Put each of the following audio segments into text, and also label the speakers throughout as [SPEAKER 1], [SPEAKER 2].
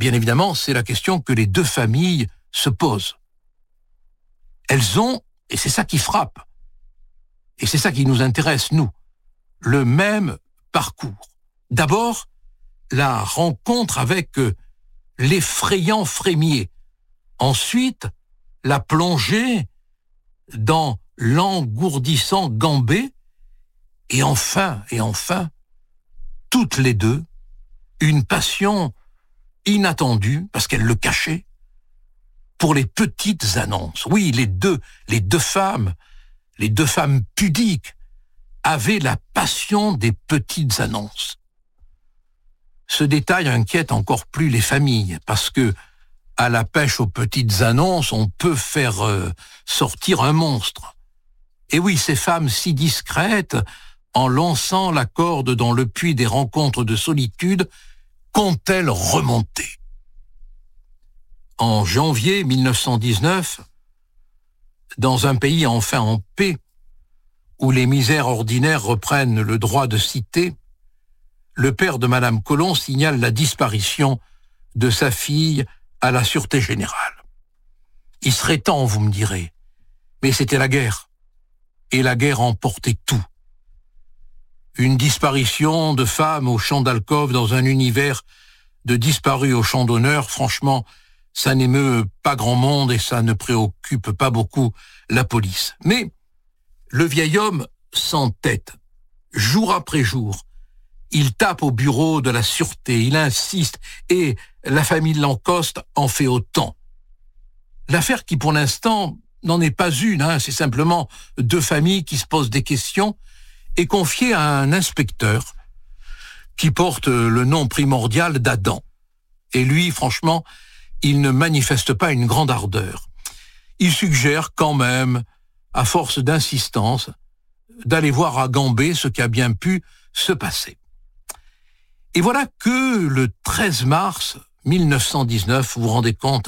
[SPEAKER 1] Bien évidemment, c'est la question que les deux familles se posent. Elles ont, et c'est ça qui frappe, et c'est ça qui nous intéresse, nous, le même parcours. D'abord, la rencontre avec l'effrayant Frémier. Ensuite, la plongée dans l'engourdissant Gambé. Et enfin, toutes les deux, une passion inattendue, parce qu'elles le cachaient, pour les petites annonces. Oui, les deux femmes pudiques, avaient la passion des petites annonces. Ce détail inquiète encore plus les familles, parce que à la pêche aux petites annonces, on peut faire sortir un monstre. Et oui, ces femmes si discrètes, en lançant la corde dans le puits des rencontres de solitude, qu'ont-elles remonté? En janvier 1919, dans un pays enfin en paix, où les misères ordinaires reprennent le droit de cité, le père de Madame Colomb signale la disparition de sa fille à la Sûreté Générale. Il serait temps, vous me direz, mais c'était la guerre, et la guerre emportait tout. Une disparition de femme au champ d'alcôve dans un univers de disparus au champ d'honneur, franchement, ça n'émeut pas grand monde et ça ne préoccupe pas beaucoup la police. Mais le vieil homme s'entête. Jour après jour, il tape au bureau de la sûreté, il insiste, et la famille Lancoste en fait autant. L'affaire qui, pour l'instant, n'en est pas une, c'est simplement deux familles qui se posent des questions, est confiée à un inspecteur qui porte le nom primordial d'Adam. Et lui, franchement, il ne manifeste pas une grande ardeur. Il suggère quand même, à force d'insistance, d'aller voir à Gambé ce qui a bien pu se passer. Et voilà que le 13 mars 1919, vous vous rendez compte,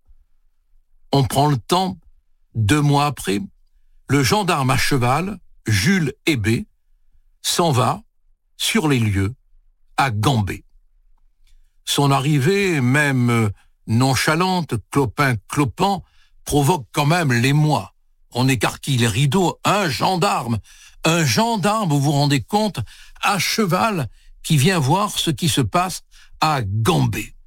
[SPEAKER 1] on prend le temps, 2 mois après, le gendarme à cheval, Jules Hébé, s'en va sur les lieux à Gambé. Son arrivée, même nonchalante, clopin-clopant, provoque quand même l'émoi. On écarquille les rideaux. Un gendarme, vous vous rendez compte, à cheval, qui vient voir ce qui se passe à Gambé.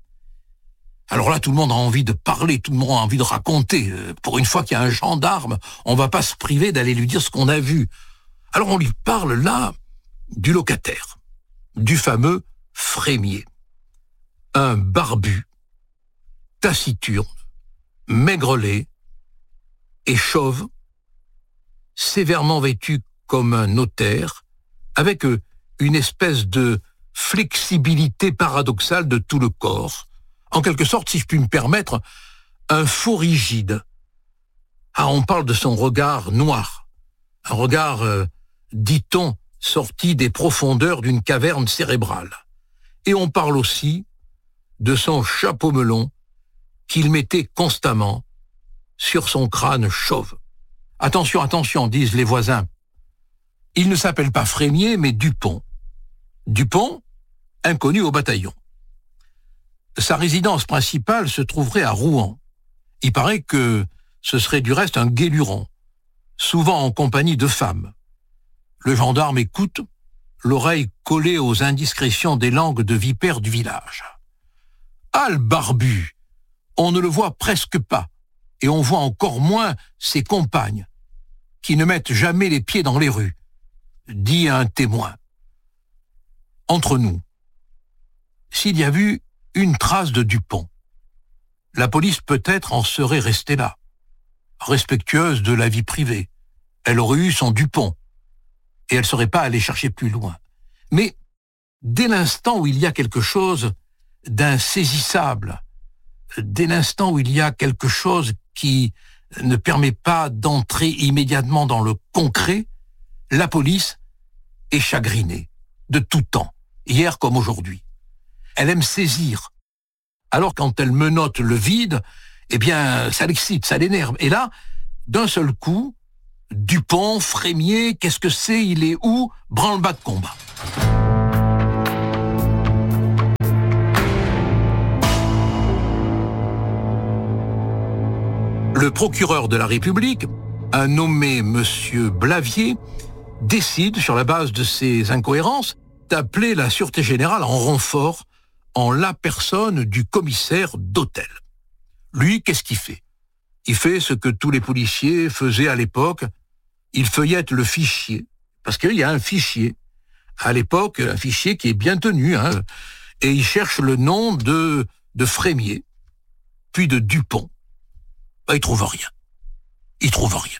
[SPEAKER 1] Alors là, tout le monde a envie de parler, tout le monde a envie de raconter. Pour une fois qu'il y a un gendarme, on va pas se priver d'aller lui dire ce qu'on a vu. Alors on lui parle là du locataire, du fameux Frémier. Un barbu, taciturne, maigrelet et chauve, sévèrement vêtu comme un notaire, avec une espèce de flexibilité paradoxale de tout le corps. En quelque sorte, si je puis me permettre, un faux rigide. On parle de son regard noir, un regard, dit-on, sorti des profondeurs d'une caverne cérébrale. Et on parle aussi de son chapeau melon qu'il mettait constamment sur son crâne chauve. Attention, attention, disent les voisins. Il ne s'appelle pas Frémier, mais Dupont. Dupont, inconnu au bataillon. Sa résidence principale se trouverait à Rouen. Il paraît que ce serait du reste un guéluron, souvent en compagnie de femmes. Le gendarme écoute, l'oreille collée aux indiscrétions des langues de vipères du village. Ah, le barbu! On ne le voit presque pas, et on voit encore moins ses compagnes, qui ne mettent jamais les pieds dans les rues, dit un témoin. Entre nous, s'il y a eu une trace de Dupont, la police peut-être en serait restée là, respectueuse de la vie privée. Elle aurait eu son Dupont, et elle ne serait pas allée chercher plus loin. Mais dès l'instant où il y a quelque chose d'insaisissable, dès l'instant où il y a quelque chose qui ne permet pas d'entrer immédiatement dans le concret, la police est chagrinée, de tout temps, hier comme aujourd'hui. Elle aime saisir. Alors quand elle menotte le vide, eh bien, ça l'excite, ça l'énerve. Et là, d'un seul coup, Dupont, Frémier, qu'est-ce que c'est, il est où? Branle-bas de combat. Le procureur de la République, un nommé Monsieur Blavier, décide, sur la base de ces incohérences, d'appeler la Sûreté Générale en renfort en la personne du commissaire d'Hôtel. Lui, qu'est-ce qu'il fait? Il fait ce que tous les policiers faisaient à l'époque. Il feuillette le fichier, parce qu'il y a un fichier. À l'époque, un fichier qui est bien tenu, et il cherche le nom de Frémier, puis de Dupont. Il trouve rien. Il trouve rien.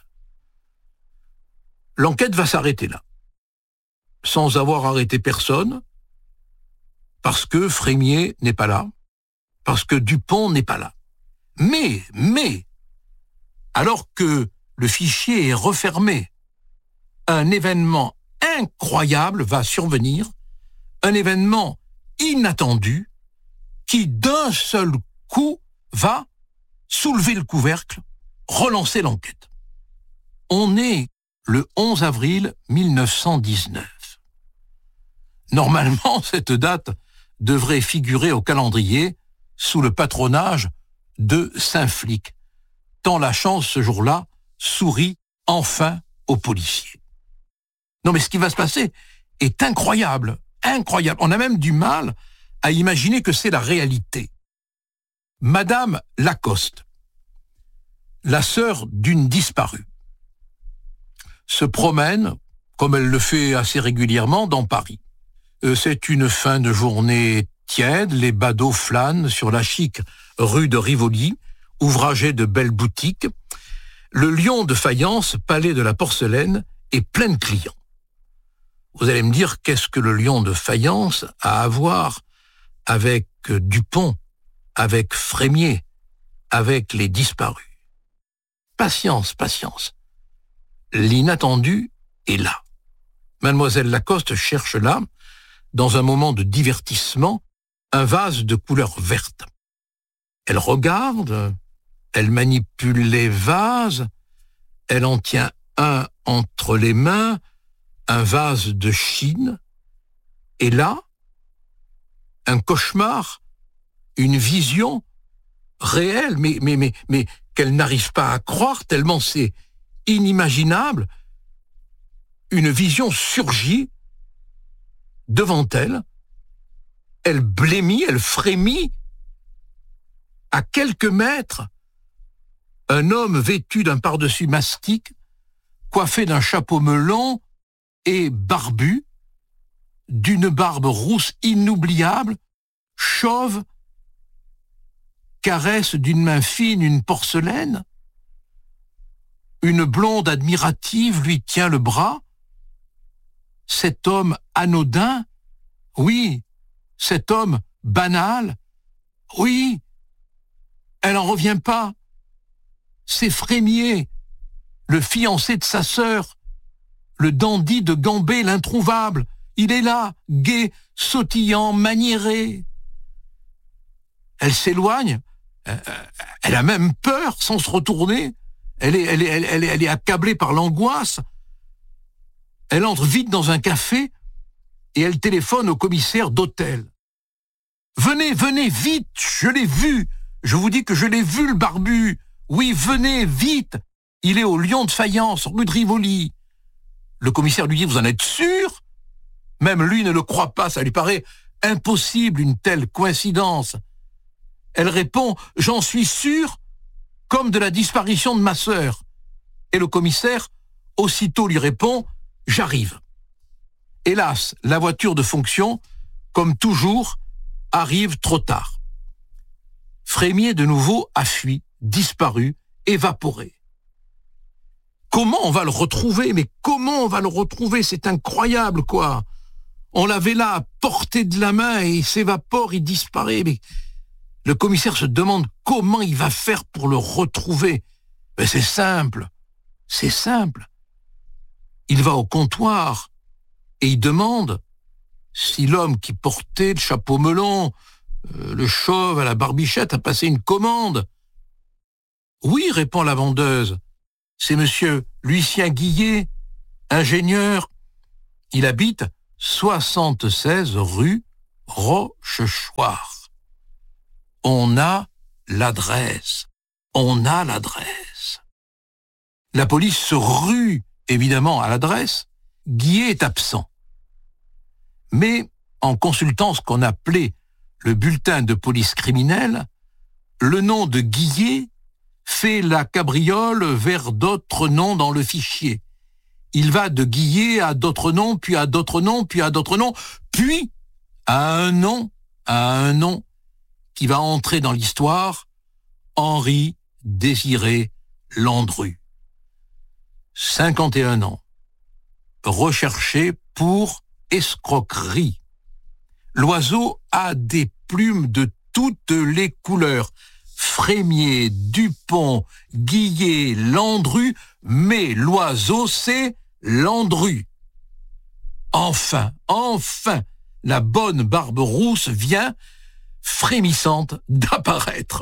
[SPEAKER 1] L'enquête va s'arrêter là, sans avoir arrêté personne, parce que Frémier n'est pas là, parce que Dupont n'est pas là. Mais, alors que le fichier est refermé, un événement incroyable va survenir, un événement inattendu, qui d'un seul coup va soulever le couvercle, relancer l'enquête. On est le 11 avril 1919. Normalement, cette date devrait figurer au calendrier sous le patronage de Saint-Flic, tant la chance ce jour-là sourit enfin aux policiers. Non mais ce qui va se passer est incroyable, incroyable. On a même du mal à imaginer que c'est la réalité. Madame Lacoste, la sœur d'une disparue, se promène, comme elle le fait assez régulièrement, dans Paris. C'est une fin de journée tiède, les badauds flânent sur la chic rue de Rivoli, ouvragée de belles boutiques. Le Lion de faïence, palais de la porcelaine, est plein de clients. Vous allez me dire, qu'est-ce que le Lion de faïence a à voir avec Dupont, avec Frémier, avec les disparus? Patience, patience. L'inattendu est là. Mademoiselle Lacoste cherche là, dans un moment de divertissement, un vase de couleur verte. Elle regarde, elle manipule les vases, elle en tient un entre les mains, un vase de Chine, et là, un cauchemar, une vision réelle, mais qu'elle n'arrive pas à croire tellement c'est inimaginable. Une vision surgit devant elle, elle blêmit, elle frémit. À quelques mètres, un homme vêtu d'un pardessus mastic, coiffé d'un chapeau melon et barbu, d'une barbe rousse inoubliable, chauve, caresse d'une main fine une porcelaine. Une blonde admirative lui tient le bras. Cet homme anodin, oui, cet homme banal, oui, elle n'en revient pas. C'est Frémier, le fiancé de sa sœur, le dandy de Gambé, l'introuvable. Il est là, gai, sautillant, maniéré. Elle s'éloigne, elle a même peur sans se retourner. Elle est accablée par l'angoisse. Elle entre vite dans un café et elle téléphone au commissaire d'Hôtel. « Venez, venez, vite, je l'ai vu. Je vous dis que je l'ai vu, le barbu. Oui, venez, vite. Il est au Lion de faïence, rue de Rivoli. » Le commissaire lui dit « Vous en êtes sûr ?» Même lui ne le croit pas, ça lui paraît impossible une telle coïncidence. Elle répond « J'en suis sûr, comme de la disparition de ma sœur. » Et le commissaire, aussitôt lui répond « J'arrive. » Hélas, la voiture de fonction, comme toujours, arrive trop tard. Frémier, de nouveau, a fui, disparu, évaporé. Comment on va le retrouver? Mais comment on va le retrouver? C'est incroyable, quoi. On l'avait là, à portée de la main, et il s'évapore, il disparaît. Mais le commissaire se demande comment il va faire pour le retrouver. Mais c'est simple, c'est simple. Il va au comptoir et il demande si l'homme qui portait le chapeau melon, le chauve à la barbichette, a passé une commande. « Oui, répond la vendeuse, c'est monsieur Lucien Guillet, ingénieur. Il habite 76 rue Rochechouart. On a l'adresse. On a l'adresse. » La police se rue évidemment à l'adresse. Guillet est absent. Mais en consultant ce qu'on appelait le bulletin de police criminelle, le nom de Guillet fait la cabriole vers d'autres noms dans le fichier. Il va de Guillet à d'autres noms, puis à d'autres noms, puis à d'autres noms, puis à un nom qui va entrer dans l'histoire, Henri Désiré Landru. 51 ans. Recherché pour escroquerie. L'oiseau a des plumes de toutes les couleurs. Frémier, Dupont, Guillet, Landru, mais l'oiseau, c'est Landru. Enfin, la bonne barbe rousse vient, frémissante, d'apparaître.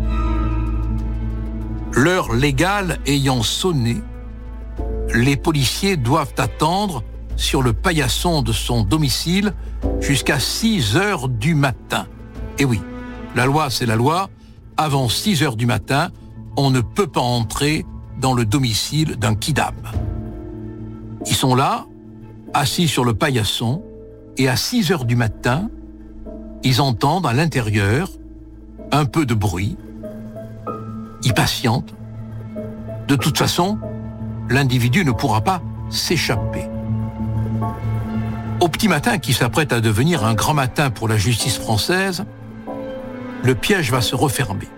[SPEAKER 1] L'heure légale ayant sonné, les policiers doivent attendre sur le paillasson de son domicile jusqu'à 6 heures du matin. Et oui, la loi, c'est la loi. Avant 6 heures du matin, on ne peut pas entrer dans le domicile d'un kidam. Ils sont là, assis sur le paillasson, et à 6 heures du matin, ils entendent à l'intérieur un peu de bruit. Ils patientent. De toute façon, l'individu ne pourra pas s'échapper. Au petit matin qui s'apprête à devenir un grand matin pour la justice française, le piège va se refermer.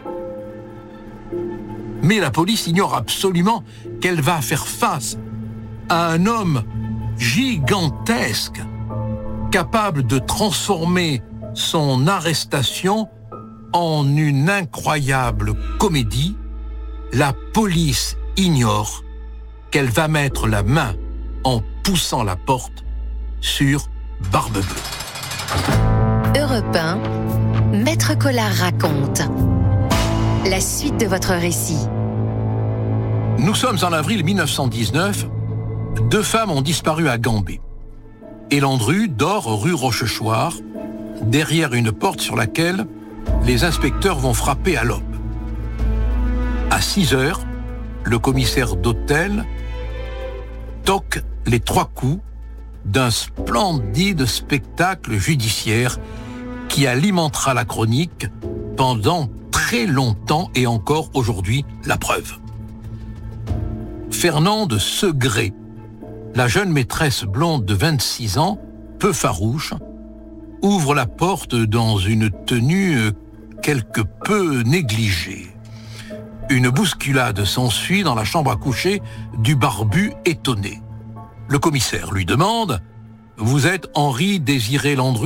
[SPEAKER 1] Mais la police ignore absolument qu'elle va faire face à un homme gigantesque, capable de transformer son arrestation en une incroyable comédie. La police ignore qu'elle va mettre la main en poussant la porte sur Barbe-Bleue.
[SPEAKER 2] Europe 1, Maître Collard raconte. La suite de votre récit.
[SPEAKER 1] Nous sommes en avril 1919. 2 femmes ont disparu à Gambé. Et Landru dort rue Rochechouart, derrière une porte sur laquelle les inspecteurs vont frapper à l'aube. À 6 heures, le commissaire d'hôtel toque les 3 coups d'un splendide spectacle judiciaire qui alimentera la chronique pendant très longtemps et encore aujourd'hui la preuve. Fernande Segré, la jeune maîtresse blonde de 26 ans, peu farouche, ouvre la porte dans une tenue quelque peu négligée. Une bousculade s'ensuit dans la chambre à coucher du barbu étonné. Le commissaire lui demande « Vous êtes Henri Désiré Landru ?»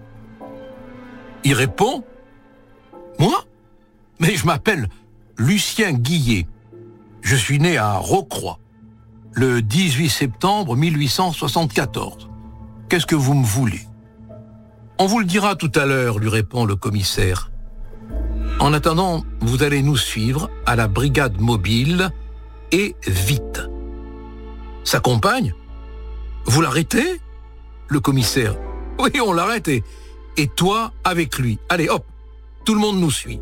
[SPEAKER 1] Il répond « Moi ? Mais je m'appelle Lucien Guillet. Je suis né à Rocroi, le 18 septembre 1874. Qu'est-ce que vous me voulez ?»« On vous le dira tout à l'heure, » lui répond le commissaire. « En attendant, vous allez nous suivre à la brigade mobile et vite. » Sa compagne ? Vous l'arrêtez ? Le commissaire. Oui, on l'arrête et toi avec lui. Allez, hop, tout le monde nous suit.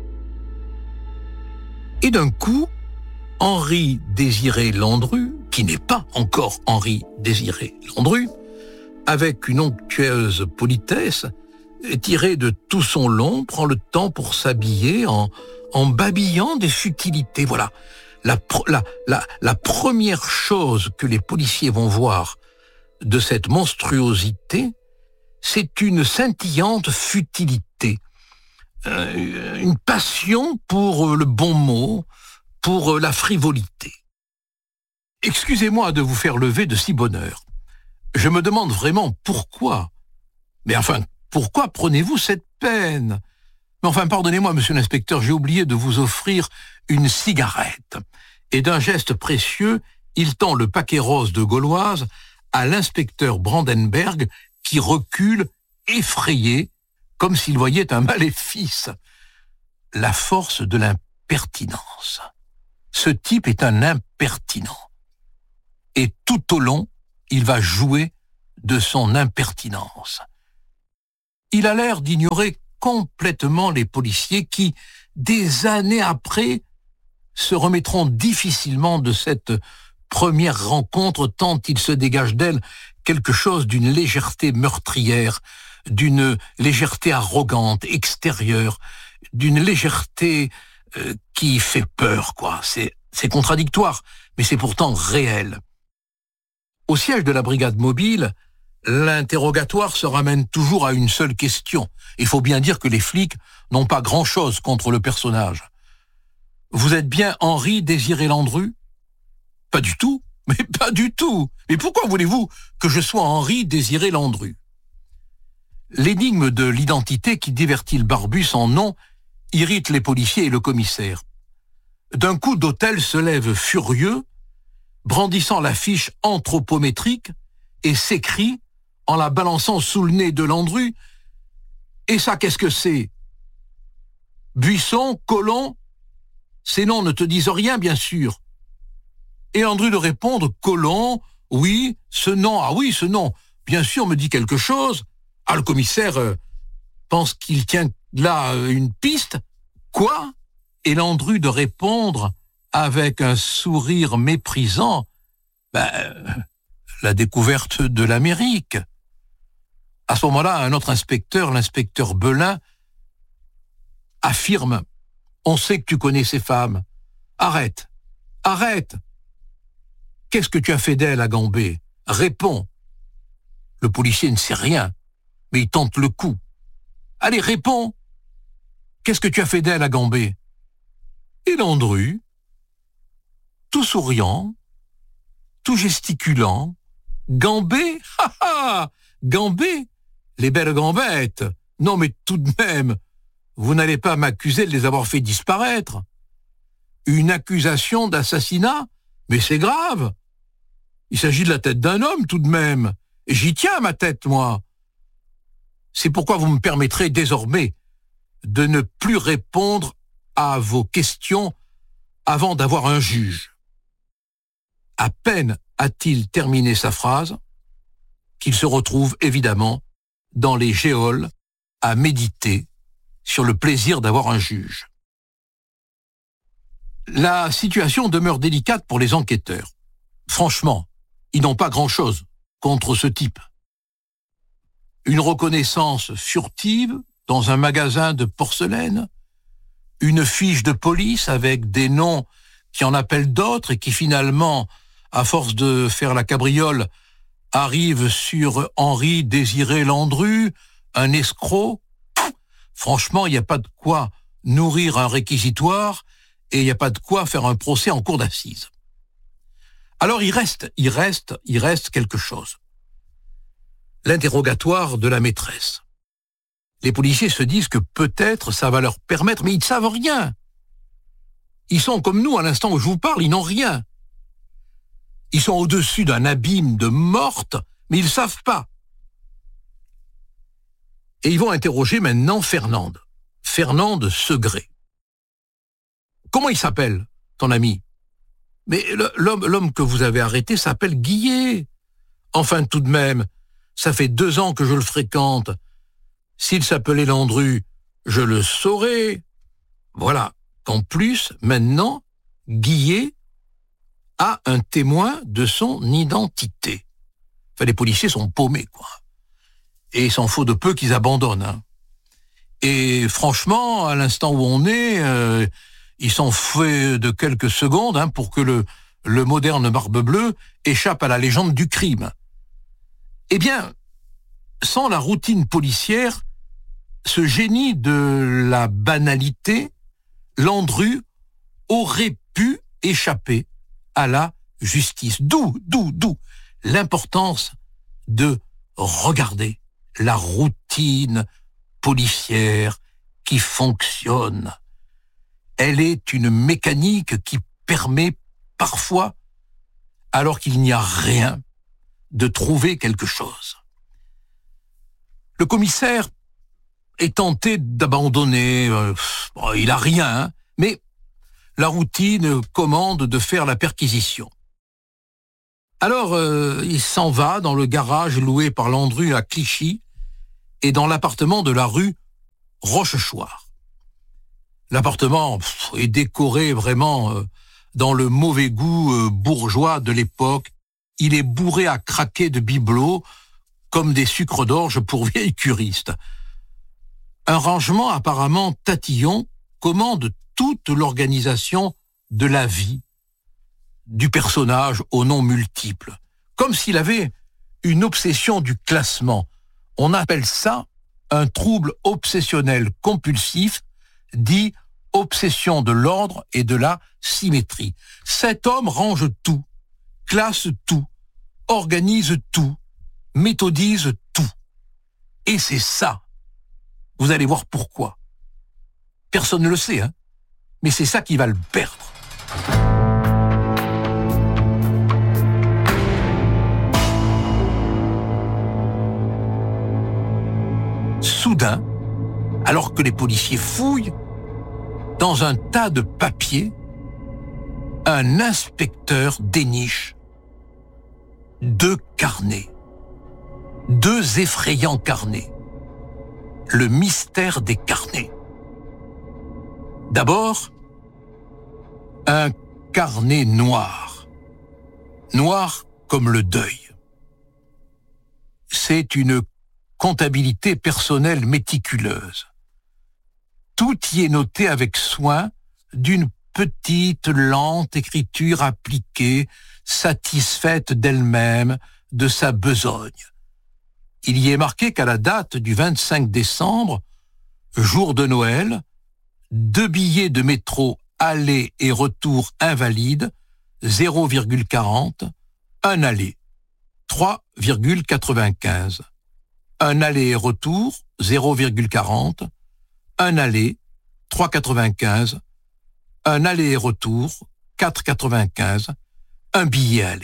[SPEAKER 1] Et d'un coup, Henri Désiré Landru, qui n'est pas encore Henri Désiré Landru, avec une onctueuse politesse, tiré de tout son long, prend le temps pour s'habiller en babillant des futilités. Voilà. La première chose que les policiers vont voir de cette monstruosité, c'est une scintillante futilité, une passion pour le bon mot, pour la frivolité. Excusez-moi de vous faire lever de si bonne heure. Je me demande vraiment pourquoi. Mais enfin, pourquoi prenez-vous cette peine ? Mais enfin, pardonnez-moi, monsieur l'inspecteur, j'ai oublié de vous offrir une cigarette. Et d'un geste précieux, il tend le paquet rose de Gauloise à l'inspecteur Brandenberg, qui recule effrayé, comme s'il voyait un maléfice. La force de l'impertinence. Ce type est un impertinent. Et tout au long, il va jouer de son impertinence. Il a l'air d'ignorer complètement les policiers qui, des années après, se remettront difficilement de cette première rencontre tant il se dégage d'elle quelque chose d'une légèreté meurtrière, d'une légèreté arrogante, extérieure, d'une légèreté qui fait peur, quoi. C'est contradictoire, mais c'est pourtant réel. Au siège de la brigade mobile, l'interrogatoire se ramène toujours à une seule question. Il faut bien dire que les flics n'ont pas grand-chose contre le personnage. Vous êtes bien Henri Désiré Landru ? Pas du tout, mais pas du tout. Mais pourquoi voulez-vous que je sois Henri Désiré Landru ? L'énigme de l'identité qui divertit le barbu sans nom irrite les policiers et le commissaire. D'un coup d'hôtel se lève furieux, brandissant la fiche anthropométrique et s'écrie, en la balançant sous le nez de Landru, « Et ça, qu'est-ce que c'est ? Buisson, Colomb ? Ces noms ne te disent rien, bien sûr. » Et Landru de répondre, « Colomb, oui, ce nom, ah oui, ce nom, bien sûr, me dit quelque chose. » Ah, le commissaire pense qu'il tient là une piste. « Quoi ?» Et Landru de répondre avec un sourire méprisant, « la découverte de l'Amérique. » À ce moment-là, un autre inspecteur, l'inspecteur Belin, affirme « On sait que tu connais ces femmes. Arrête, arrête. Qu'est-ce que tu as fait d'elles à Gambé ? Réponds. » Le policier ne sait rien, mais il tente le coup. « Allez, réponds. Qu'est-ce que tu as fait d'elles à Gambé ?» Et Landru, tout souriant, tout gesticulant, « Gambé, ha ha, Gambé, les belles gambettes. Non mais tout de même, vous n'allez pas m'accuser de les avoir fait disparaître. Une accusation d'assassinat, mais c'est grave. Il s'agit de la tête d'un homme tout de même. Et j'y tiens à ma tête, moi. C'est pourquoi vous me permettrez désormais de ne plus répondre à vos questions avant d'avoir un juge. » À peine a-t-il terminé sa phrase qu'il se retrouve évidemment dans les geôles à méditer sur le plaisir d'avoir un juge. La situation demeure délicate pour les enquêteurs. Franchement, ils n'ont pas grand-chose contre ce type. Une reconnaissance furtive dans un magasin de porcelaine, une fiche de police avec des noms qui en appellent d'autres et qui finalement, à force de faire la cabriole, arrivent sur Henri Désiré Landru, un escroc. Franchement, il n'y a pas de quoi nourrir un réquisitoire et il n'y a pas de quoi faire un procès en cour d'assises. Alors il reste quelque chose. L'interrogatoire de la maîtresse. Les policiers se disent que peut-être ça va leur permettre, mais ils ne savent rien. Ils sont comme nous à l'instant où je vous parle, ils n'ont rien. Ils sont au-dessus d'un abîme de mortes, mais ils ne savent pas. Et ils vont interroger maintenant Fernande Segré. Comment il s'appelle, ton ami ? Mais l'homme que vous avez arrêté s'appelle Guillet. Enfin, tout de même, ça fait 2 ans que je le fréquente. S'il s'appelait Landru, je le saurais. Voilà qu'en plus, maintenant, Guillet a un témoin de son identité. Enfin, les policiers sont paumés, quoi. Et il s'en faut de peu qu'ils abandonnent. Hein. Et franchement, à l'instant où on est, ils s'en fait de quelques secondes pour que le moderne Barbe Bleue échappe à la légende du crime. Eh bien, sans la routine policière, ce génie de la banalité, Landru aurait pu échapper à la justice. D'où l'importance de regarder la routine policière qui fonctionne. Elle est une mécanique qui permet parfois, alors qu'il n'y a rien, de trouver quelque chose. Le commissaire est tenté d'abandonner. Il n'a rien, mais la routine commande de faire la perquisition. Alors, il s'en va dans le garage loué par Landru à Clichy et dans l'appartement de la rue Rochechouart. L'appartement est décoré vraiment dans le mauvais goût bourgeois de l'époque. Il est bourré à craquer de bibelots comme des sucres d'orge pour vieilles curistes. Un rangement apparemment tatillon commande toute l'organisation de la vie du personnage aux noms multiples, comme s'il avait une obsession du classement. On appelle ça un trouble obsessionnel compulsif, dit obsession de l'ordre et de la symétrie. Cet homme range tout, classe tout, organise tout, méthodise tout. Et c'est ça. Vous allez voir pourquoi. Personne ne le sait, hein, mais c'est ça qui va le perdre. Soudain, alors que les policiers fouillent, dans un tas de papiers, un inspecteur déniche 2 carnets, 2 effrayants carnets. Le mystère des carnets. D'abord, un carnet noir. Noir comme le deuil. C'est une comptabilité personnelle méticuleuse. Tout y est noté avec soin, d'une petite, lente écriture appliquée, satisfaite d'elle-même, de sa besogne. Il y est marqué qu'à la date du 25 décembre, jour de Noël, 2 billets de métro aller et retour invalides, 0,40, un aller, 3,95. Un aller et retour, 0,40, un aller, 3,95, un aller et retour, 4,95, un billet aller.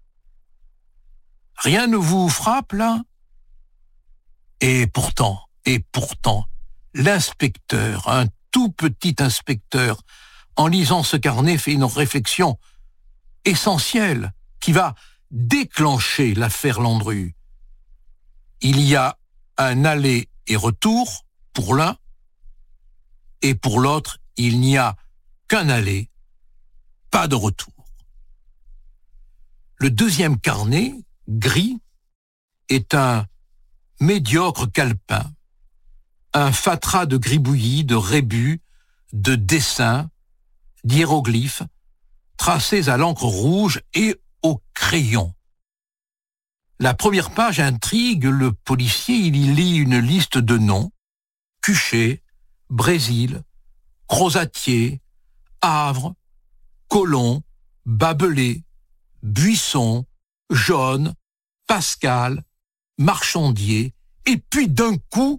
[SPEAKER 1] Rien ne vous frappe, là? Et pourtant, l'inspecteur, un tout petit inspecteur, en lisant ce carnet, fait une réflexion essentielle qui va déclencher l'affaire Landru. Il y a un aller et retour pour l'un, et pour l'autre, il n'y a qu'un aller, pas de retour. Le deuxième carnet, gris, est un médiocre calepin, un fatras de gribouillis, de rébus, de dessins, d'hiéroglyphes, tracés à l'encre rouge et au crayon. La première page intrigue le policier, il y lit une liste de noms: Cuchet, Brésil, Crozatier, Havre, Colomb, Babelais, Buisson, Jaune, Pascal, Marchandier, et puis d'un coup,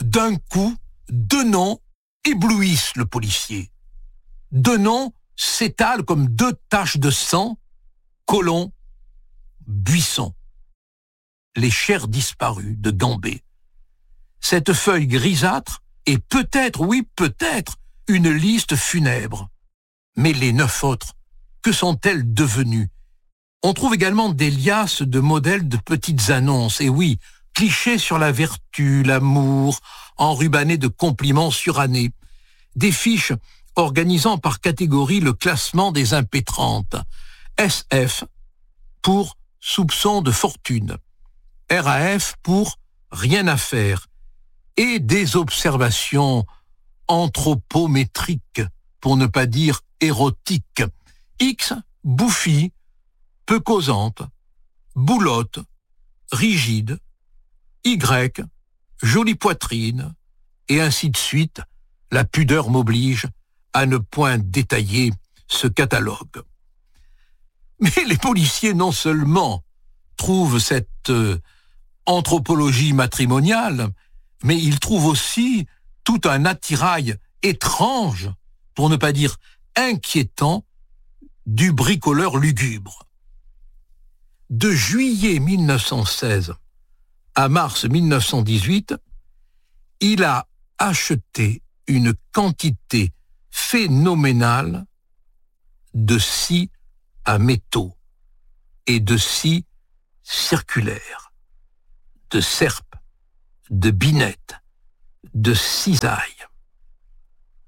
[SPEAKER 1] 2 noms éblouissent le policier. 2 noms s'étalent comme 2 taches de sang: Colomb, Buisson. Les chairs disparues de Gambé. Cette feuille grisâtre est peut-être, oui peut-être, une liste funèbre. Mais les 9 autres, que sont-elles devenues? On trouve également des liasses de modèles de petites annonces, et oui, clichés sur la vertu, l'amour, enrubannés de compliments surannés. Des fiches organisant par catégorie le classement des impétrantes. SF pour soupçon de fortune. RAF pour rien à faire. Et des observations anthropométriques, pour ne pas dire érotiques. X, bouffie, peu causante, boulotte, rigide, Y, jolie poitrine, et ainsi de suite. La pudeur m'oblige à ne point détailler ce catalogue. Mais les policiers non seulement trouvent cette anthropologie matrimoniale, mais ils trouvent aussi tout un attirail étrange, pour ne pas dire inquiétant, du bricoleur lugubre. De juillet 1916 à mars 1918, il a acheté une quantité phénoménale de scie à métaux et de scie circulaire, de serpes, de binettes, de cisailles.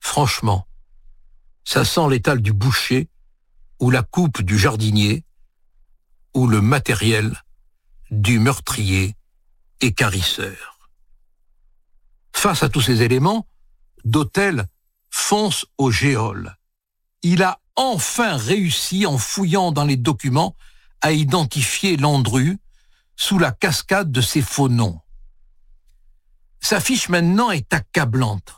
[SPEAKER 1] Franchement, ça sent l'étal du boucher ou la coupe du jardinier ou le matériel du meurtrier équarrisseur. Face à tous ces éléments, Dautel fonce au géol. Il a enfin réussi, en fouillant dans les documents, à identifier Landru sous la cascade de ses faux noms. Sa fiche maintenant est accablante.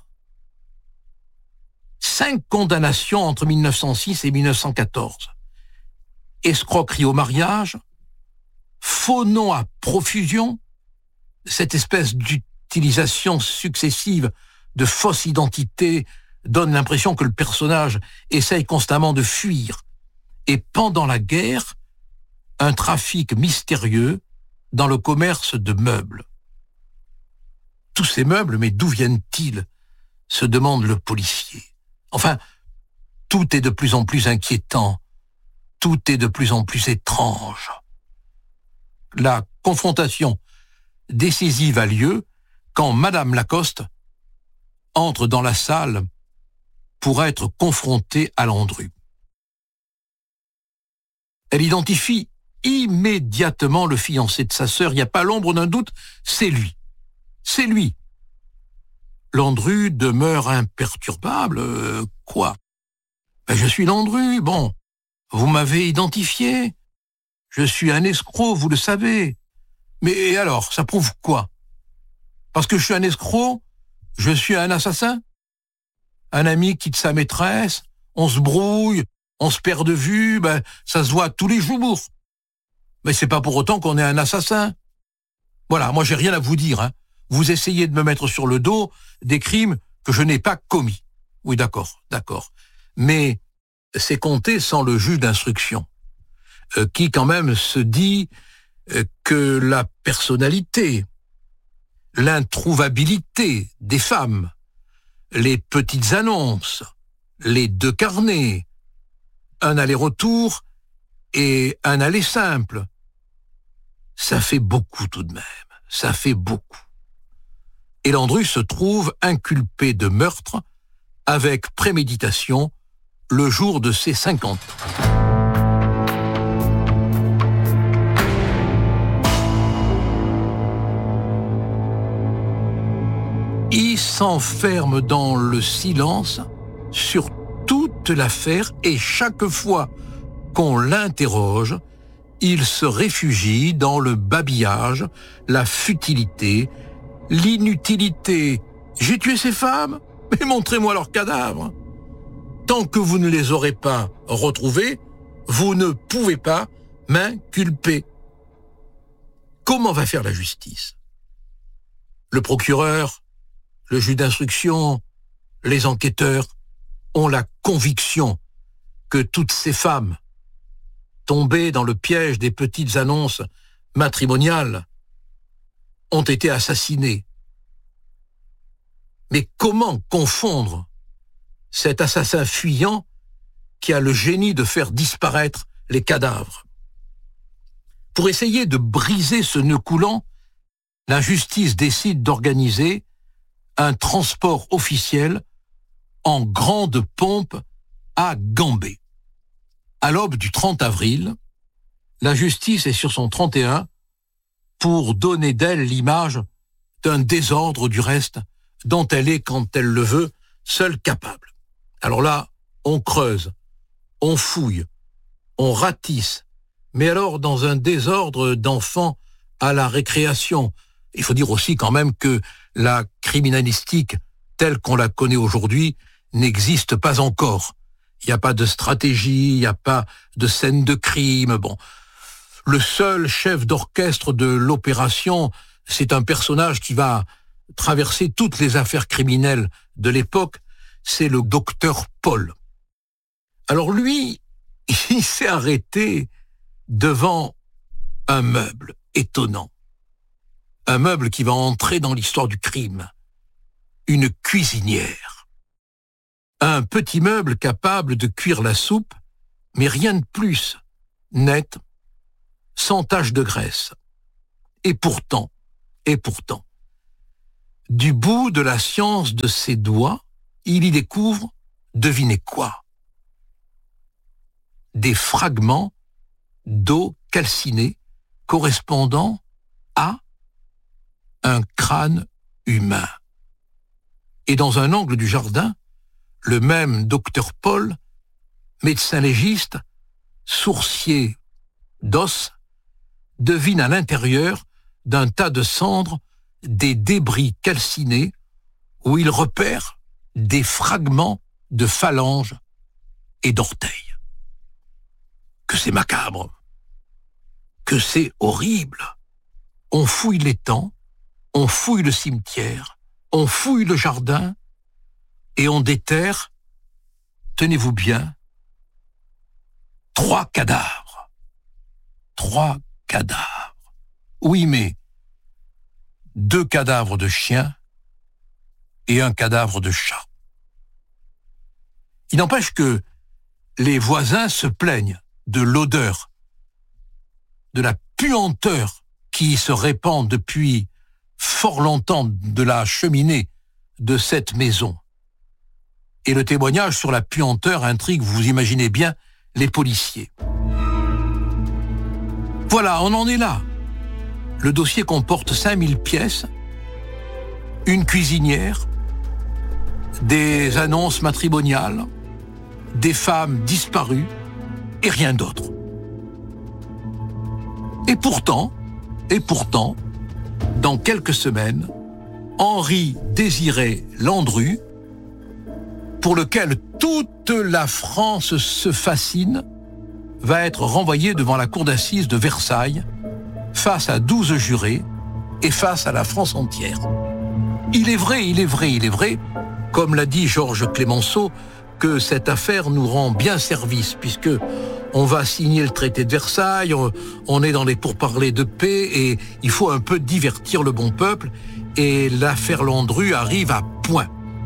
[SPEAKER 1] 5 condamnations entre 1906 et 1914. Escroquerie au mariage, faux noms à profusion, cette espèce d'utilisation successive de fausses identités donne l'impression que le personnage essaye constamment de fuir. Et pendant la guerre, un trafic mystérieux dans le commerce de meubles. Tous ces meubles, mais d'où viennent-ils ? Se demande le policier. Enfin, tout est de plus en plus inquiétant. Tout est de plus en plus étrange. La confrontation décisive a lieu quand Madame Lacoste entre dans la salle pour être confrontée à Landru. Elle identifie immédiatement le fiancé de sa sœur. Il n'y a pas l'ombre d'un doute, c'est lui. C'est lui. Landru demeure imperturbable. Quoi ? Je suis Landru, bon. Vous m'avez identifié. Je suis un escroc, vous le savez. Mais alors, ça prouve quoi ? Parce que je suis un escroc, je suis un assassin ? Un ami quitte sa maîtresse, on se brouille, on se perd de vue, ça se voit tous les jours. Mais c'est pas pour autant qu'on est un assassin. Voilà, moi j'ai rien à vous dire, hein. Vous essayez de me mettre sur le dos des crimes que je n'ai pas commis. Oui, d'accord. Mais c'est compté sans le juge d'instruction, qui quand même se dit que la personnalité, l'introuvabilité des femmes, les petites annonces, les 2 carnets, un aller-retour et un aller simple, ça fait beaucoup tout de même, ça fait beaucoup. Et Landru se trouve inculpé de meurtre avec préméditation le jour de ses 50 ans. Il s'enferme dans le silence sur toute l'affaire et chaque fois qu'on l'interroge, il se réfugie dans le babillage, la futilité, l'inutilité. J'ai tué ces femmes, mais montrez-moi leurs cadavres. Tant que vous ne les aurez pas retrouvés, vous ne pouvez pas m'inculper. Comment va faire la justice ? Le procureur, le juge d'instruction, les enquêteurs ont la conviction que toutes ces femmes, tombées dans le piège des petites annonces matrimoniales, ont été assassinées. Mais comment confondre cet assassin fuyant qui a le génie de faire disparaître les cadavres ? Pour essayer de briser ce nœud coulant, la justice décide d'organiser un transport officiel en grande pompe à Gambé. À l'aube du 30 avril, la justice est sur son 31 pour donner d'elle l'image d'un désordre du reste dont elle est, quand elle le veut, seule capable. Alors là, on creuse, on fouille, on ratisse, mais alors dans un désordre d'enfants à la récréation. Il faut dire aussi quand même que la criminalistique telle qu'on la connaît aujourd'hui n'existe pas encore. Il n'y a pas de stratégie, il n'y a pas de scène de crime. Bon, le seul chef d'orchestre de l'opération, c'est un personnage qui va traverser toutes les affaires criminelles de l'époque, c'est le docteur Paul. Alors lui, il s'est arrêté devant un meuble étonnant. Un meuble qui va entrer dans l'histoire du crime. Une cuisinière. Un petit meuble capable de cuire la soupe, mais rien de plus. Net, sans tache de graisse. Et pourtant, du bout de la science de ses doigts, il y découvre, devinez quoi? Des fragments d'eau calcinée correspondant à un crâne humain. Et dans un angle du jardin, le même docteur Paul, médecin légiste, sourcier d'os, devine à l'intérieur d'un tas de cendres des débris calcinés où il repère des fragments de phalanges et d'orteils. Que c'est macabre, que c'est horrible. On fouille l'étang, on fouille le cimetière, on fouille le jardin et on déterre, tenez-vous bien, 3 cadavres. 3 cadavres. Oui, mais 2 cadavres de chiens et 1 cadavre de chat. Il n'empêche que les voisins se plaignent de l'odeur, de la puanteur qui se répand depuis fort longtemps de la cheminée de cette maison. Et le témoignage sur la puanteur intrigue, vous imaginez bien, les policiers. Voilà, on en est là. Le dossier comporte 5000 pièces, une cuisinière, des annonces matrimoniales, des femmes disparues et rien d'autre. Et pourtant, dans quelques semaines, Henri Désiré Landru, pour lequel toute la France se fascine, va être renvoyé devant la cour d'assises de Versailles, face à 12 jurés et face à la France entière. Il est vrai, comme l'a dit Georges Clémenceau, que cette affaire nous rend bien service, puisque on va signer le traité de Versailles, on est dans les pourparlers de paix, et il faut un peu divertir le bon peuple, et l'affaire Landru arrive à point.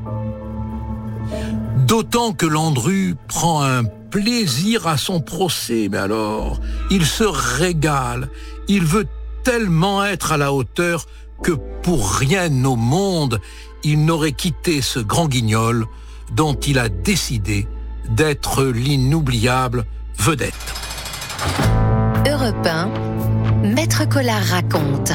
[SPEAKER 1] D'autant que Landru prend un plaisir à son procès, mais alors, il se régale, il veut tellement être à la hauteur que pour rien au monde, il n'aurait quitté ce grand guignol dont il a décidé d'être l'inoubliable vedette.
[SPEAKER 2] Europe 1, Maître Collard raconte.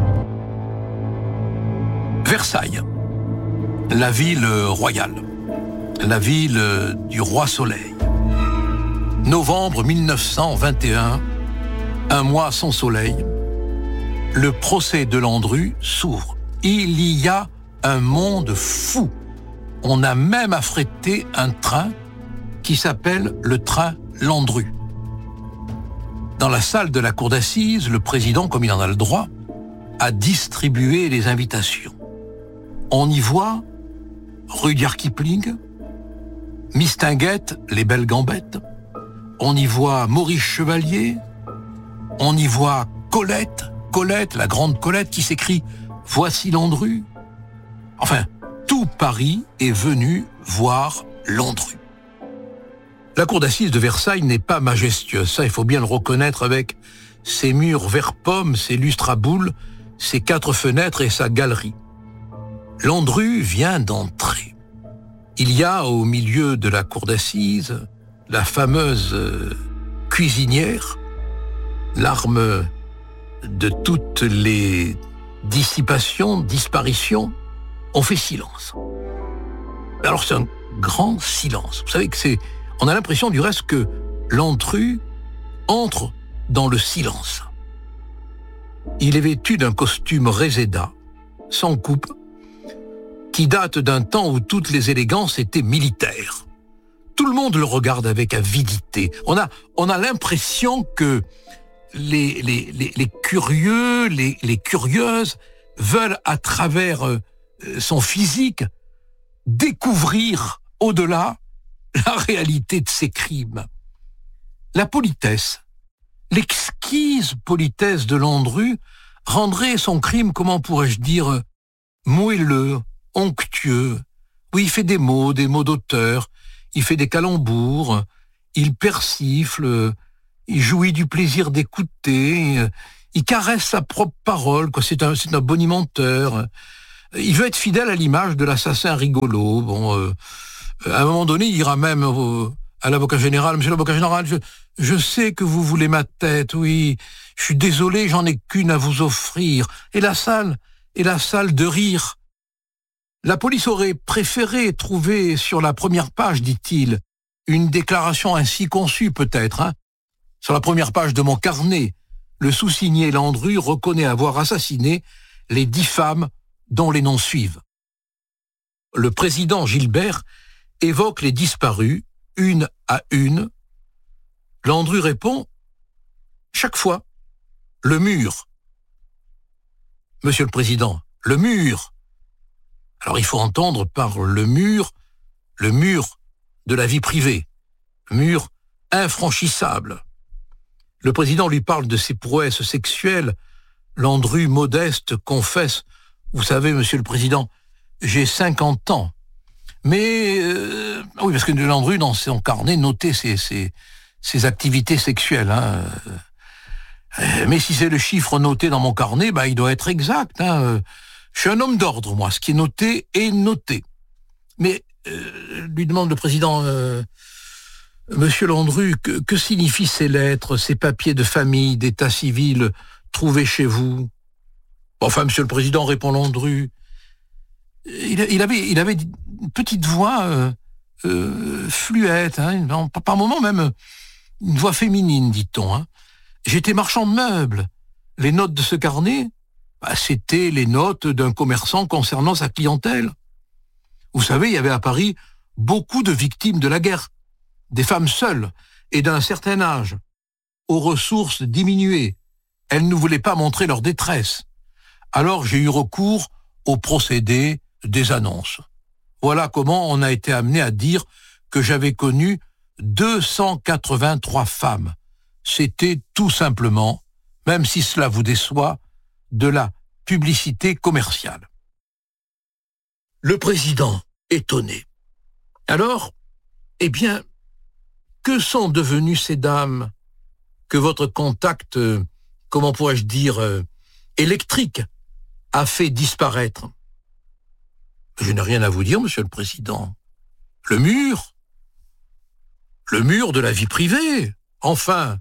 [SPEAKER 1] Versailles, la ville royale, la ville du roi Soleil. Novembre 1921, un mois sans soleil, le procès de Landru s'ouvre. Il y a un monde fou. On a même affrété un train qui s'appelle le train Landru. Dans la salle de la cour d'assises, le président, comme il en a le droit, a distribué les invitations. On y voit Rudyard Kipling, Mistinguett, les belles gambettes, on y voit Maurice Chevalier, on y voit Colette, la grande Colette qui s'écrie « Voici Landru ». Enfin, tout Paris est venu voir Landru. La cour d'assises de Versailles n'est pas majestueuse, ça il faut bien le reconnaître, avec ses murs vert pomme, ses lustres à boules, ses 4 fenêtres et sa galerie. Landru vient d'entrer. Il y a au milieu de la cour d'assises la fameuse cuisinière, l'arme de toutes les disparitions. On fait silence. Alors c'est un grand silence. Vous savez que on a l'impression du reste que Landru entre dans le silence. Il est vêtu d'un costume réséda, sans coupe, qui date d'un temps où toutes les élégances étaient militaires. Tout le monde le regarde avec avidité. On a l'impression que les curieux, les curieuses veulent, à travers son physique, découvrir au-delà la réalité de ses crimes. La politesse, l'exquise politesse de Landru rendrait son crime, comment pourrais-je dire, moelleux, onctueux. Oui, il fait des mots d'auteur, il fait des calembours, il persifle, il jouit du plaisir d'écouter, il caresse sa propre parole, quoi. C'est un bonimenteur. Il veut être fidèle à l'image de l'assassin rigolo. Bon, à un moment donné, il ira même à l'avocat général. Monsieur l'avocat général, je sais que vous voulez ma tête, oui. Je suis désolé, j'en ai qu'une à vous offrir. Et la salle de rire. La police aurait préféré trouver sur la première page, dit-il, une déclaration ainsi conçue peut-être. Sur la première page de mon carnet, le sous-signé Landru reconnaît avoir assassiné les 10 femmes dont les noms suivent. Le président Gilbert évoque les disparues, une à une. Landru répond, chaque fois, le mur. Monsieur le Président, le mur. Alors il faut entendre par le mur de la vie privée, le mur infranchissable. Le Président lui parle de ses prouesses sexuelles. Landru, modeste, confesse, vous savez, Monsieur le Président, j'ai 50 ans. Mais, oui, parce que Landru, dans son carnet, notait ses activités sexuelles. Mais si c'est le chiffre noté dans mon carnet, il doit être exact. Je suis un homme d'ordre, moi. Ce qui est noté est noté. Mais, lui demande le Président, Monsieur Landru, que signifient ces lettres, ces papiers de famille, d'état civil trouvés chez vous? Enfin, Monsieur le Président, répond Landru, il avait une petite voix fluette, par moments même une voix féminine, dit-on. J'étais marchand de meubles. Les notes de ce carnet, c'était les notes d'un commerçant concernant sa clientèle. Vous savez, il y avait à Paris beaucoup de victimes de la guerre, des femmes seules et d'un certain âge, aux ressources diminuées. Elles ne voulaient pas montrer leur détresse. Alors j'ai eu recours au procédé des annonces. Voilà comment on a été amené à dire que j'avais connu 283 femmes. C'était tout simplement, même si cela vous déçoit, de la publicité commerciale. Le Président, étonné. Alors, que sont devenues ces dames que votre contact, comment pourrais-je dire, électrique, a fait disparaître? Je n'ai rien à vous dire, Monsieur le Président. Le mur de la vie privée, enfin.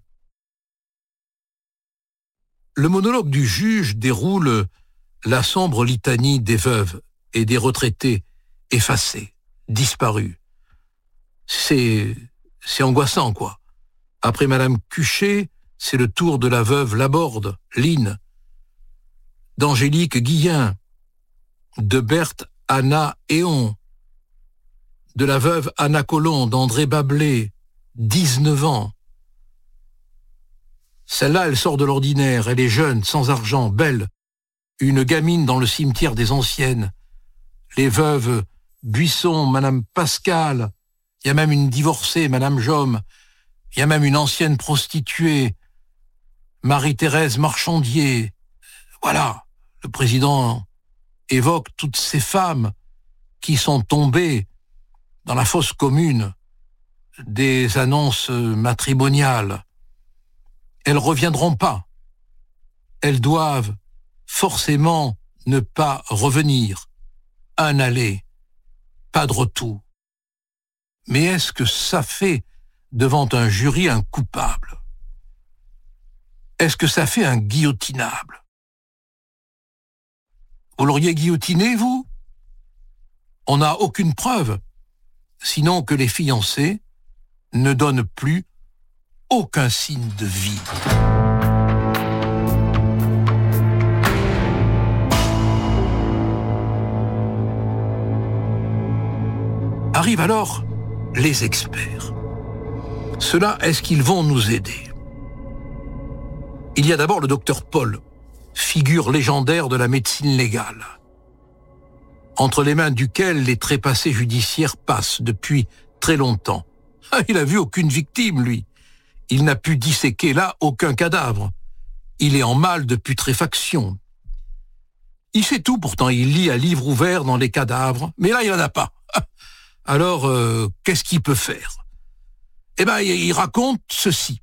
[SPEAKER 1] Le monologue du juge déroule la sombre litanie des veuves et des retraités effacés, disparus. C'est angoissant, quoi. Après Madame Cuchet, c'est le tour de la veuve Laborde, Line, d'Angélique Guillain, de Berthe Anna Éon, de la veuve Anna Colomb, d'André Bablé, 19 ans. Celle-là, elle sort de l'ordinaire, elle est jeune, sans argent, belle, une gamine dans le cimetière des anciennes. Les veuves Buisson, Madame Pascal, il y a même une divorcée, Madame Jaume, il y a même une ancienne prostituée, Marie-Thérèse Marchandier. Voilà, le Président évoque toutes ces femmes qui sont tombées dans la fosse commune des annonces matrimoniales. Elles reviendront pas. Elles doivent forcément ne pas revenir. Un aller, pas de retour. Mais est-ce que ça fait devant un jury un coupable? Est-ce que ça fait un guillotinable? Vous l'auriez guillotiné, vous? On n'a aucune preuve, sinon que les fiancés ne donnent plus aucun signe de vie. Arrivent alors les experts. Ceux-là, est-ce qu'ils vont nous aider? Il y a d'abord le docteur Paul, figure légendaire de la médecine légale, entre les mains duquel les trépassés judiciaires passent depuis très longtemps. Il n'a vu aucune victime, lui. Il n'a pu disséquer là aucun cadavre. Il est en mal de putréfaction. Il sait tout, pourtant, il lit à livre ouvert dans les cadavres, mais là, il n'en a pas. Alors, qu'est-ce qu'il peut faire? Il raconte ceci.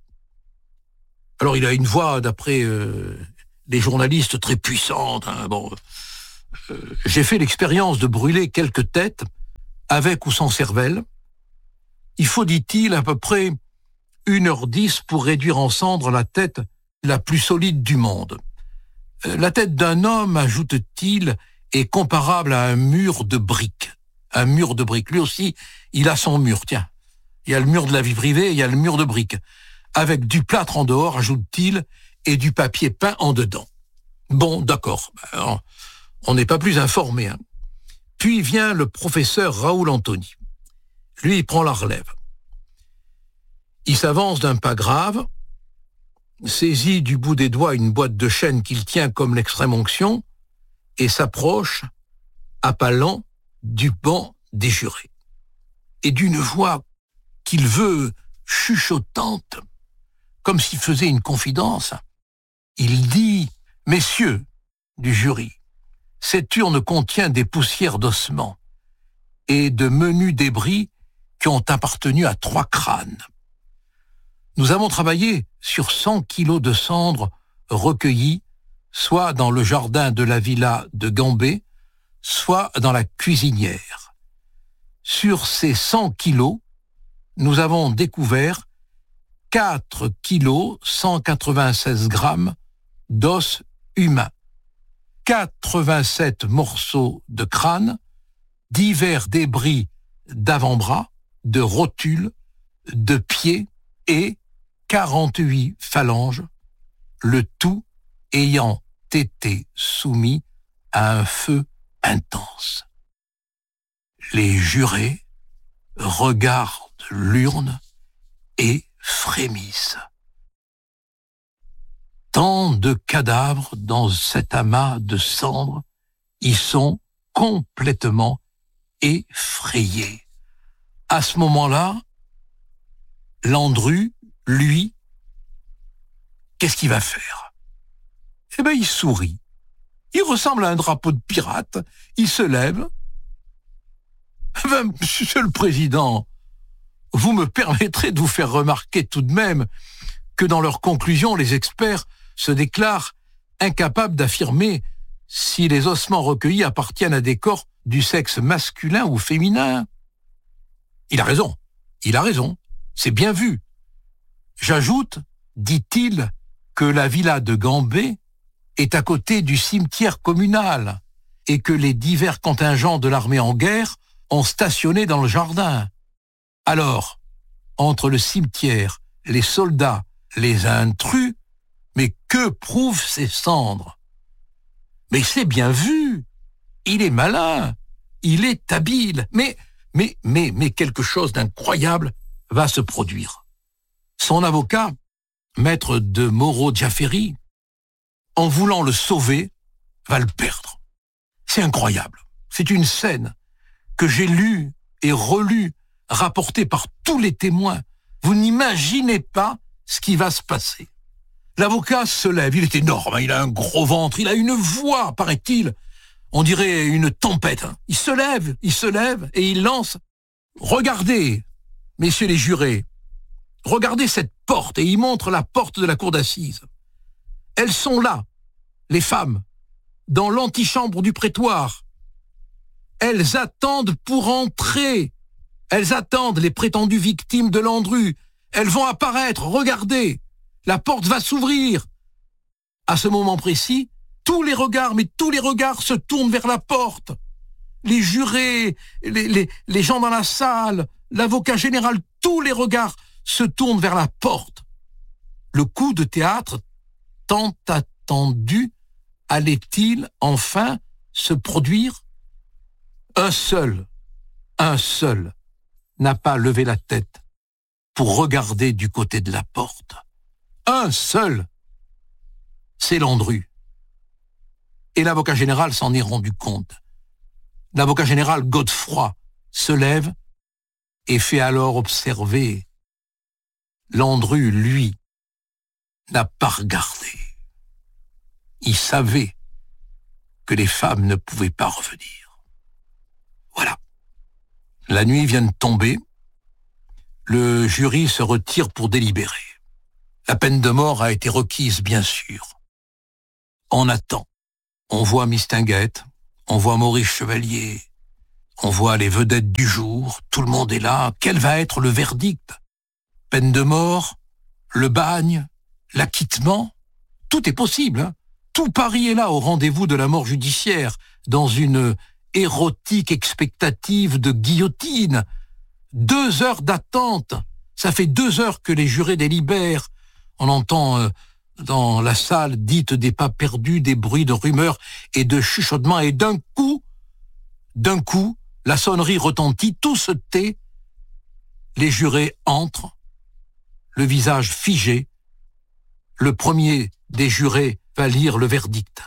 [SPEAKER 1] Alors, il a une voix, d'après les journalistes, très puissante. J'ai fait l'expérience de brûler quelques têtes, avec ou sans cervelle. Il faut, dit-il, à peu près 1h10 pour réduire en cendres la tête la plus solide du monde. La tête d'un homme, ajoute-t-il, est comparable à un mur de briques. Un mur de briques. Lui aussi, il a son mur, tiens. Il y a le mur de la vie privée et il y a le mur de briques. Avec du plâtre en dehors, ajoute-t-il, et du papier peint en dedans. Bon, d'accord. On n'est pas plus informé. Hein. Puis vient le professeur Raoul Antony. Lui, il prend la relève. Il s'avance d'un pas grave, saisit du bout des doigts une boîte de chêne qu'il tient comme l'extrême-onction et s'approche, à pas lents, du banc des jurés. Et d'une voix qu'il veut chuchotante, comme s'il faisait une confidence, il dit « Messieurs du jury, cette urne contient des poussières d'ossements et de menus débris qui ont appartenu à 3 crânes. Nous avons travaillé sur 100 kilos de cendres recueillies, soit dans le jardin de la villa de Gambé, soit dans la cuisinière. Sur ces 100 kilos, nous avons découvert 4 kilos 196 grammes d'os humain, 87 morceaux de crâne, divers débris d'avant-bras, de rotules, de pieds et 48 phalanges, le tout ayant été soumis à un feu intense. Les jurés regardent l'urne et frémissent. Tant de cadavres dans cet amas de cendres, ils sont complètement effrayés. À ce moment-là, Landru, lui, qu'est-ce qu'il va faire? Eh bien, il sourit. Il ressemble à un drapeau de pirate. Il se lève. Monsieur le Président, vous me permettrez de vous faire remarquer tout de même que dans leurs conclusions, les experts se déclarent incapables d'affirmer si les ossements recueillis appartiennent à des corps du sexe masculin ou féminin. Il a raison, c'est bien vu. J'ajoute, dit-il, que la villa de Gambé est à côté du cimetière communal et que les divers contingents de l'armée en guerre ont stationné dans le jardin. Alors, entre le cimetière, les soldats, les intrus, mais que prouvent ces cendres? Mais c'est bien vu, il est malin, il est habile, mais quelque chose d'incroyable va se produire. Son avocat, maître de Moreau-Diaféry, en voulant le sauver, va le perdre. C'est incroyable. C'est une scène que j'ai lue et relue, rapportée par tous les témoins. Vous n'imaginez pas ce qui va se passer. L'avocat se lève, il est énorme, il a un gros ventre, il a une voix, paraît-il, on dirait une tempête. Il se lève et il lance « Regardez, messieurs les jurés, regardez cette porte » et il montre la porte de la cour d'assises. Elles sont là, les femmes, dans l'antichambre du prétoire. Elles attendent pour entrer. Elles attendent les prétendues victimes de Landru. Elles vont apparaître, regardez. La porte va s'ouvrir. À ce moment précis, tous les regards se tournent vers la porte. Les jurés, les gens dans la salle, l'avocat général, tous les regards se tournent vers la porte. Le coup de théâtre tant attendu allait-il enfin se produire? Un seul n'a pas levé la tête pour regarder du côté de la porte. Un seul, c'est Landru. Et l'avocat général s'en est rendu compte. L'avocat général Godefroy se lève et fait alors observer. Landru, lui, n'a pas regardé. Il savait que les femmes ne pouvaient pas revenir. Voilà. La nuit vient de tomber. Le jury se retire pour délibérer. La peine de mort a été requise, bien sûr. On attend. On voit Mistinguett, On voit Maurice Chevalier, on voit les vedettes du jour, tout le monde est là. Quel va être le verdict? Peine de mort, le bagne, l'acquittement? Tout est possible, hein. Tout Paris est là au rendez-vous de la mort judiciaire, dans une érotique expectative de guillotine. 2 heures d'attente. Ça fait 2 heures que les jurés délibèrent. On entend dans la salle dite des pas perdus, des bruits de rumeurs et de chuchotements. Et d'un coup, la sonnerie retentit, tout se tait. Les jurés entrent, le visage figé. Le premier des jurés va lire le verdict.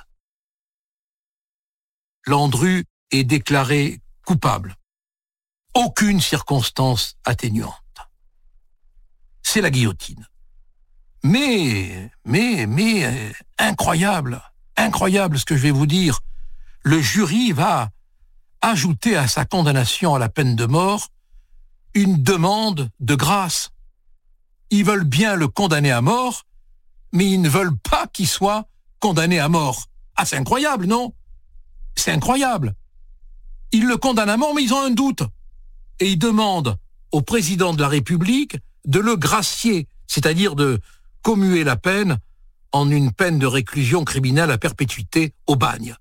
[SPEAKER 1] Landru est déclaré coupable. Aucune circonstance atténuante. C'est la guillotine. Mais, incroyable ce que je vais vous dire. Le jury va ajouter à sa condamnation à la peine de mort une demande de grâce. Ils veulent bien le condamner à mort, mais ils ne veulent pas qu'il soit condamné à mort. Ah, c'est incroyable, non? C'est incroyable. Ils le condamnent à mort, mais ils ont un doute. Et ils demandent au président de la République de le gracier, c'est-à-dire de commuer la peine en une peine de réclusion criminelle à perpétuité au bagne.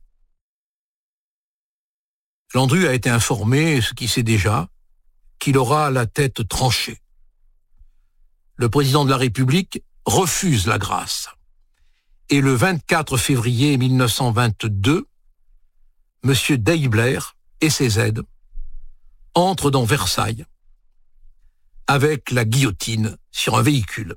[SPEAKER 1] Landru a été informé, ce qu'il sait déjà, qu'il aura la tête tranchée. Le président de la République refuse la grâce. Et le 24 février 1922, M. Deibler et ses aides entrent dans Versailles avec la guillotine sur un véhicule.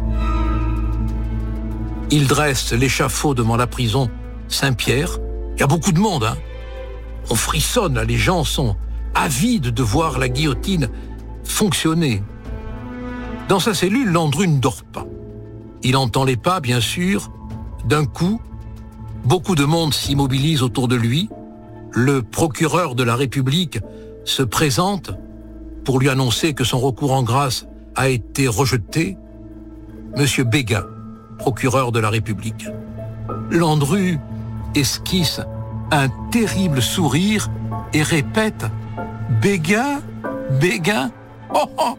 [SPEAKER 1] Ils dressent l'échafaud devant la prison Saint-Pierre. Il y a beaucoup de monde, hein. On frissonne, là, les gens sont avides de voir la guillotine fonctionner. Dans sa cellule, Landru ne dort pas. Il entend les pas, bien sûr. D'un coup, beaucoup de monde s'immobilise autour de lui. Le procureur de la République se présente pour lui annoncer que son recours en grâce a été rejeté. Monsieur Béguin, procureur de la République. Landru esquisse un terrible sourire et répète « Béguin, Béguin, oh, oh,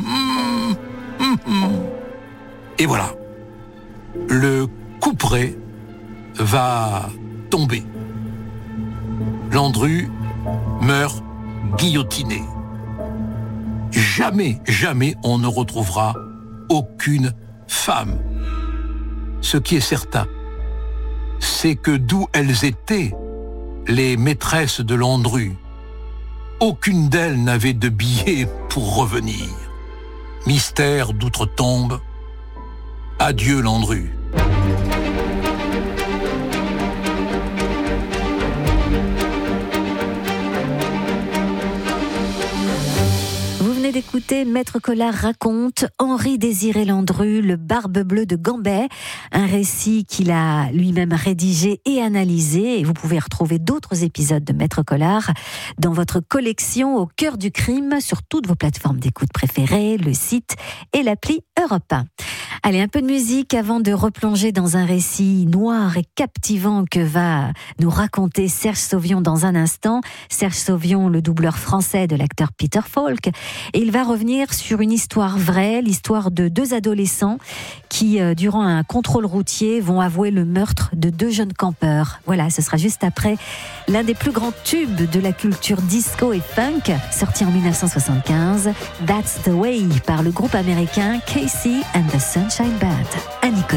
[SPEAKER 1] Et voilà, le couperet va tomber. Landru meurt guillotiné. Jamais on ne retrouvera aucune femme. Ce qui est certain, c'est que d'où elles étaient, les maîtresses de Landru, aucune d'elles n'avait de billets pour revenir. Mystère d'outre-tombe, adieu Landru.
[SPEAKER 3] D'écouter Maître Collard raconte Henri-Désiré Landru, le Barbe Bleue de Gambet, un récit qu'il a lui-même rédigé et analysé. Et vous pouvez retrouver d'autres épisodes de Maître Collard dans votre collection Au cœur du crime sur toutes vos plateformes d'écoute préférées, le site et l'appli Europe 1. Allez, un peu de musique avant de replonger dans un récit noir et captivant que va nous raconter Serge Sauvion dans un instant. Serge Sauvion, le doubleur français de l'acteur Peter Falk. Et il va revenir sur une histoire vraie, l'histoire de 2 adolescents qui, durant un contrôle routier, vont avouer le meurtre de 2 jeunes campeurs. Voilà, ce sera juste après l'un des plus grands tubes de la culture disco et funk, sorti en 1975, That's the Way, par le groupe américain Casey and the Sunshine Band.